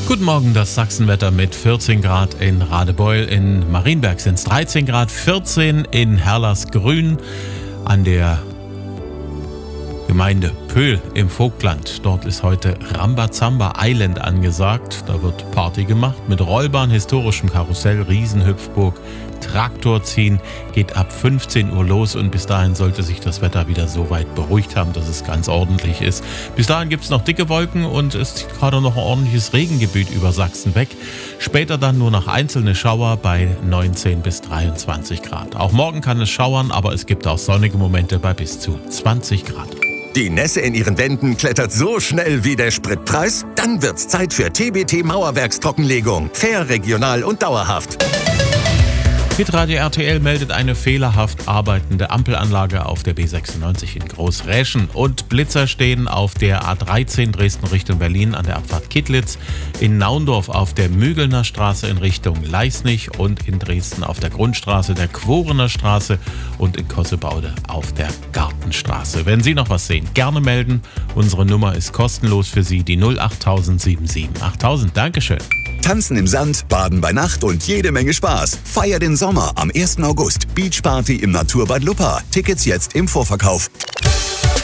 Guten Morgen, das Sachsenwetter mit 14 Grad in Radebeul. In Marienberg sind es 13 Grad, 14 in Herlersgrün an der Gemeinde Pöhl im Vogtland. Dort ist heute Rambazamba Island angesagt. Da wird Party gemacht mit Rollbahn, historischem Karussell, Riesenhüpfburg, Traktorziehen. Geht ab 15 Uhr los und bis dahin sollte sich das Wetter wieder so weit beruhigt haben, dass es ganz ordentlich ist. Bis dahin gibt es noch dicke Wolken und es zieht gerade noch ein ordentliches Regengebiet über Sachsen weg. Später dann nur noch einzelne Schauer bei 19 bis 23 Grad. Auch morgen kann es schauern, aber es gibt auch sonnige Momente bei bis zu 20 Grad. Die Nässe in Ihren Wänden klettert so schnell wie der Spritpreis? Dann wird's Zeit für TBT Mauerwerkstrockenlegung. Fair, regional und dauerhaft. Hitradio RTL meldet eine fehlerhaft arbeitende Ampelanlage auf der B96 in Großräschen und Blitzer stehen auf der A13 Dresden Richtung Berlin an der Abfahrt Kittlitz, in Naundorf auf der Mügelner Straße in Richtung Leisnig und in Dresden auf der Grundstraße der Quorener Straße und in Kossebaude auf der Gartenstraße. Wenn Sie noch was sehen, gerne melden. Unsere Nummer ist kostenlos für Sie, die 08000 77 8000. Dankeschön. Tanzen im Sand, Baden bei Nacht und jede Menge Spaß. Feier den Sommer am 1. August. Beachparty im Naturbad Luppa. Tickets jetzt im Vorverkauf.